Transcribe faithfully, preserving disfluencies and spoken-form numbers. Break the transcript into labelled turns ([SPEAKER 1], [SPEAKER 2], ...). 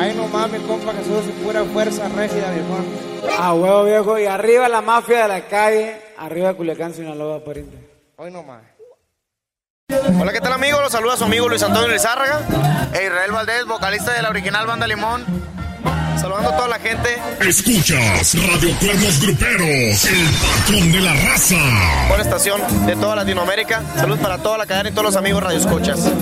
[SPEAKER 1] Ay, no mames, compa Jesús, es pura fuerza rígida, viejón.
[SPEAKER 2] Ah, huevo, viejo. Y arriba la mafia de la calle. Arriba Culiacán, Sinaloa, pariente.
[SPEAKER 1] Hoy no más.
[SPEAKER 3] Hola, ¿qué tal, amigos? Los saluda su amigo Luis Antonio Lizárraga e Israel Valdés, vocalista de la original Banda Limón. Saludando a toda la gente.
[SPEAKER 4] Escuchas Radio Cuernos Gruperos, el patrón de la raza.
[SPEAKER 3] Buena estación de toda Latinoamérica. Saludos para toda la cadena y todos los amigos radioescuchas.